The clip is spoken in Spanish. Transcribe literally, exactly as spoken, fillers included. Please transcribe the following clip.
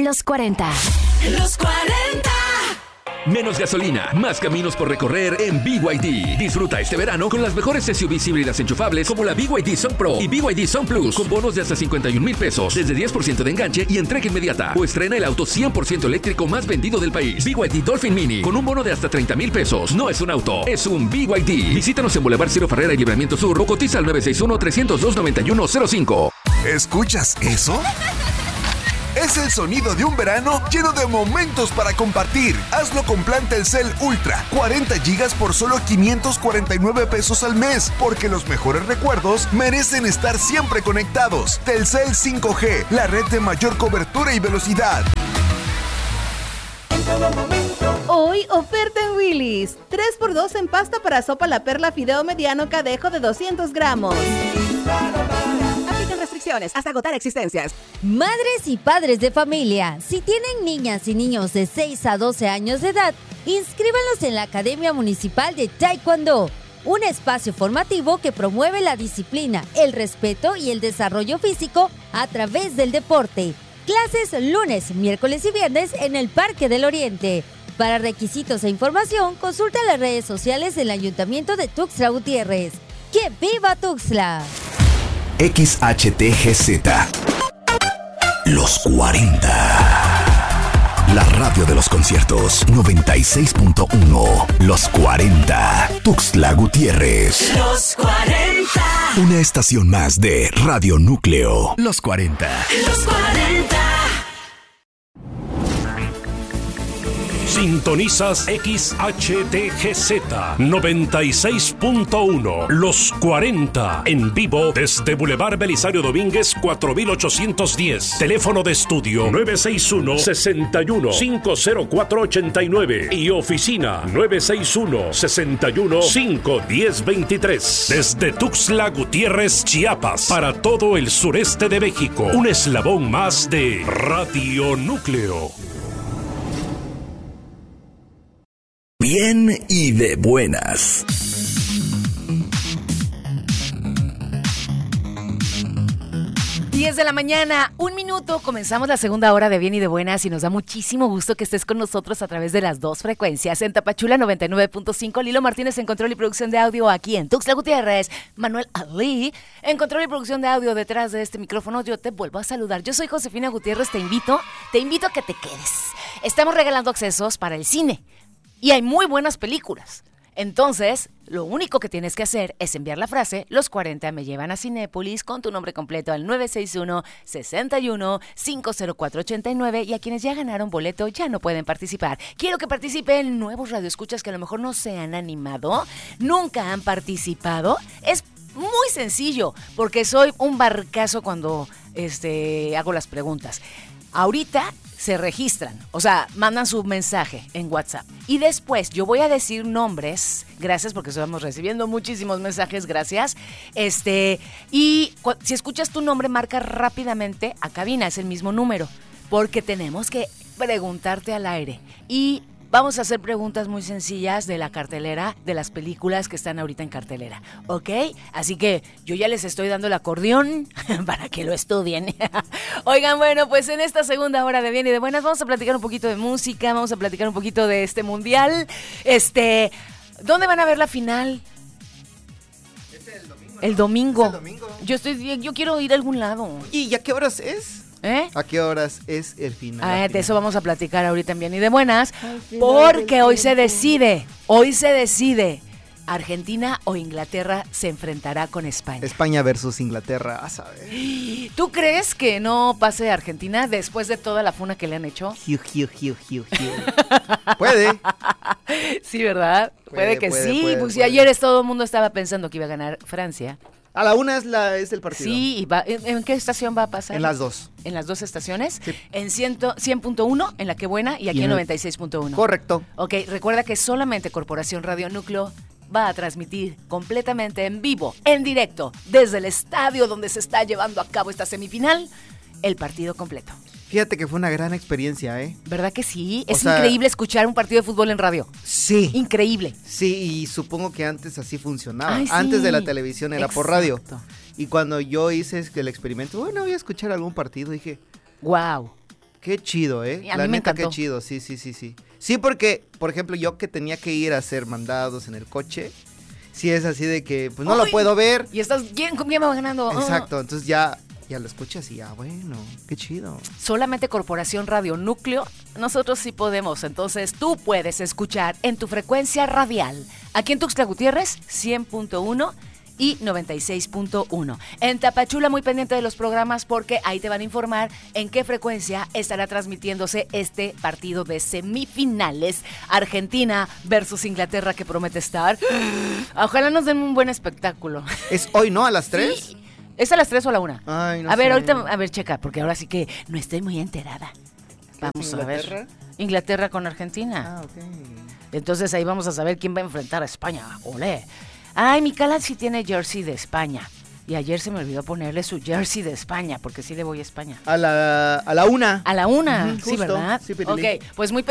los cuarenta. Los cuarenta. Menos gasolina, más caminos por recorrer en B Y D. Disfruta este verano con las mejores S U Vs híbridas enchufables como la B Y D Sun Pro y B Y D Sun Plus con bonos de hasta cincuenta y un mil pesos, desde diez por ciento de enganche y entrega inmediata. O estrena el auto cien por ciento eléctrico más vendido del país. B Y D Dolphin Mini con un bono de hasta treinta mil pesos. No es un auto, es un B Y D. Visítanos en Boulevard Ciro Ferrera y Libramiento Sur o cotiza al nueve seis uno, tres cero dos, nueve uno cero cinco. ¿Escuchas eso? Es el sonido de un verano lleno de momentos para compartir. Hazlo con plan Telcel Ultra, cuarenta gigas por solo quinientos cuarenta y nueve pesos al mes, porque los mejores recuerdos merecen estar siempre conectados. Telcel cinco G, la red de mayor cobertura y velocidad. Hoy, oferta en Willy's. tres por dos en pasta para sopa La Perla Fideo Mediano Cadejo de doscientos gramos. Aplican restricciones hasta agotar existencias. Madres y padres de familia, si tienen niñas y niños de seis a doce años de edad, inscríbanlos en la Academia Municipal de Taekwondo, un espacio formativo que promueve la disciplina, el respeto y el desarrollo físico a través del deporte. Clases lunes, miércoles y viernes en el Parque del Oriente. Para requisitos e información, consulta las redes sociales del Ayuntamiento de Tuxtla Gutiérrez. ¡Que viva Tuxtla! X H T G Z. Los cuarenta. La radio de los conciertos noventa y seis punto uno. Los cuarenta. Tuxtla Gutiérrez. Los cuarenta. Una estación más de Radio Núcleo. Los cuarenta. Los cuarenta. Sintonizas X H T G Z noventa y seis punto uno. Los cuarenta. En vivo desde Boulevard Belisario Domínguez cuatro mil ochocientos diez. Teléfono de estudio nueve seis uno, seis uno, cinco cero cuatro, ocho nueve. Y oficina nueve seis uno, seis uno, cinco uno cero, dos tres. Desde Tuxtla Gutiérrez, Chiapas. Para todo el sureste de México. Un eslabón más de Radio Núcleo. Bien y de buenas. diez de la mañana, un minuto, comenzamos la segunda hora de Bien y de Buenas y nos da muchísimo gusto que estés con nosotros a través de las dos frecuencias. En Tapachula noventa y nueve punto cinco, Lilo Martínez en control y producción de audio aquí en Tuxtla Gutiérrez, Manuel Ali en control y producción de audio detrás de este micrófono. Yo te vuelvo a saludar, yo soy Josefina Gutiérrez, te invito, te invito a que te quedes. Estamos regalando accesos para el cine y hay muy buenas películas. Entonces, lo único que tienes que hacer es enviar la frase Los cuarenta me llevan a Cinépolis con tu nombre completo al nueve seis uno, seis uno, cinco cero cuatro, ocho nueve y a quienes ya ganaron boleto ya no pueden participar. Quiero que participen nuevos radioescuchas que a lo mejor no se han animado, nunca han participado. Es muy sencillo porque soy un barcazo cuando este, hago las preguntas. Ahorita se registran, o sea, mandan su mensaje en WhatsApp y después yo voy a decir nombres, gracias porque estamos recibiendo muchísimos mensajes, gracias, este, y cu- si escuchas tu nombre marca rápidamente a cabina, es el mismo número, porque tenemos que preguntarte al aire y vamos a hacer preguntas muy sencillas de la cartelera, de las películas que están ahorita en cartelera, ¿ok? Así que yo ya les estoy dando el acordeón para que lo estudien. Oigan, bueno, pues en esta segunda hora de Bien y de Buenas vamos a platicar un poquito de música, vamos a platicar un poquito de este mundial. Este, ¿dónde van a ver la final? Es el domingo. El domingo. Es el domingo. Yo estoy, yo quiero ir a algún lado. ¿Y a qué horas es? ¿Eh? ¿A qué horas es el final? Ah, de final? eso vamos a platicar ahorita en Bien y de Buenas, porque hoy se decide, hoy se decide, Argentina o Inglaterra se enfrentará con España. España versus Inglaterra, a saber. ¿Tú crees que no pase Argentina después de toda la funa que le han hecho? Hiu, hiu, hiu, hiu, hiu. Puede. Sí, ¿verdad? Puede, Puede, que puede, sí, puede, pues si puede. ayer todo el mundo estaba pensando que iba a ganar Francia. A la una es, la, es el partido. Sí, y va, ¿en, en qué estación va a pasar? En las dos. ¿En las dos estaciones? Sí. En cien punto uno, en La Que Buena, y aquí Y en en- noventa y seis punto uno. Correcto. Ok, recuerda que solamente Corporación Radio Núcleo va a transmitir completamente en vivo, en directo, desde el estadio donde se está llevando a cabo esta semifinal, el partido completo. Fíjate que fue una gran experiencia, ¿eh? ¿Verdad que sí? O Es sea, increíble escuchar un partido de fútbol en radio. Sí. Increíble. Sí, y supongo que antes así funcionaba. Ay, sí. Antes de la televisión era por radio. Exacto. Y cuando yo hice el experimento, bueno, voy a escuchar algún partido, dije, Wow. Qué chido, ¿eh? Y a La mí me neta, encantó. qué chido, sí, sí, sí, sí. Sí, porque, por ejemplo, yo que tenía que ir a hacer mandados en el coche, sí es así de que, pues no Ay, lo puedo ver. Y estás bien, bien ganando. Exacto, entonces ya, ya lo escuchas y ya, bueno, qué chido. Solamente Corporación Radio Núcleo, nosotros sí podemos. Entonces tú puedes escuchar en tu frecuencia radial. Aquí en Tuxtla Gutiérrez, cien punto uno y noventa y seis punto uno. En Tapachula, muy pendiente de los programas porque ahí te van a informar en qué frecuencia estará transmitiéndose este partido de semifinales. Argentina versus Inglaterra, que promete estar. Ojalá nos den un buen espectáculo. ¿Es hoy, no? ¿A las tres? Sí. ¿Es a las tres o a la una? Ay, no a ver, sé. ahorita, a ver, checa, porque ahora sí que no estoy muy enterada. Vamos a ver. Inglaterra? Inglaterra con Argentina. Ah, ok. Entonces ahí vamos a saber quién va a enfrentar a España. Olé. Ay, mi Cala sí tiene jersey de España. Y ayer se me olvidó ponerle su jersey de España, porque sí le voy a España. A la, a la una. A la una, Ujú, sí, justo. ¿verdad? Sí, Pirilín. Ok, pues muy